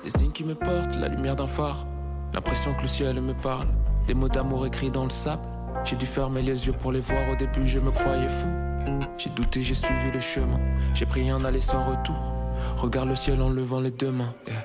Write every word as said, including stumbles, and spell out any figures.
des signes qui me portent, la lumière d'un phare. L'impression que le ciel me parle, des mots d'amour écrits dans le sable. J'ai dû fermer les yeux pour les voir, au début je me croyais fou. J'ai douté, j'ai suivi le chemin, j'ai pris un aller sans retour. Regarde le ciel en levant les deux mains, yeah.